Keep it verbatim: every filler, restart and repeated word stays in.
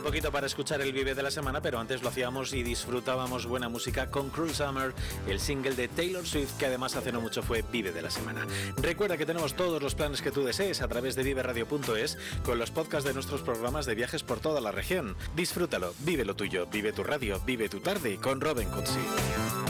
Queda poquito para escuchar el Vive de la semana, pero antes lo hacíamos y disfrutábamos buena música con Cruel Summer, el single de Taylor Swift, que además hace no mucho fue Vive de la semana. Recuerda que tenemos todos los planes que tú desees a través de vive radio punto es, con los podcasts de nuestros programas de viajes por toda la región. Disfrútalo, vive lo tuyo, vive tu radio, vive tu tarde con Robin Cutsi.